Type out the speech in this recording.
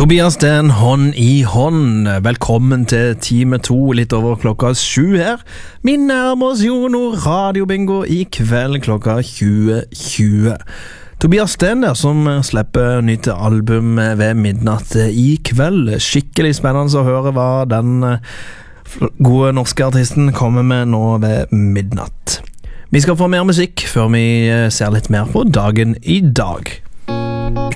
Tobias Sten, hånd i hånd. Velkommen til time 2, litt over klokka 7 her. Vi nærmer oss jo noe radiobingo i kveld klokka 20.20. Tobias Sten der, som slipper nytt album ved midnatt i kveld. Skikkelig spennende å høre hva den gode norske artisten kommer med nå ved midnatt. Vi skal få mer musikk før vi ser litt mer på dagen i dag.